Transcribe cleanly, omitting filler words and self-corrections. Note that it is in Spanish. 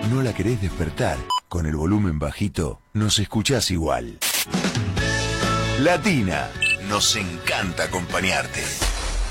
¿No la querés despertar? Con el volumen bajito, nos escuchás igual. Latina, nos encanta acompañarte.